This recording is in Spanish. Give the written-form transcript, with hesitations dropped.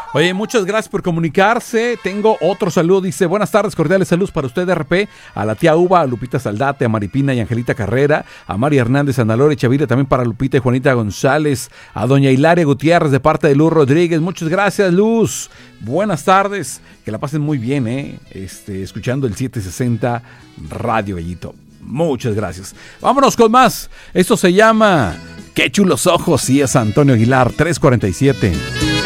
Oye, muchas gracias por comunicarse. Tengo otro saludo. Dice, buenas tardes, cordiales saludos para usted, RP. A la tía Uva, a Lupita Saldate, a Maripina y Angelita Carrera, a María Hernández, a Ana Lore Chavira, también para Lupita y Juanita González, a doña Hilaria Gutiérrez de parte de Luz Rodríguez. Muchas gracias, Luz. Buenas tardes. Que la pasen muy bien, escuchando el 760 Radio Gallito. Muchas gracias. Vámonos con más. Esto se llama Qué chulos ojos, y es Antonio Aguilar, 347.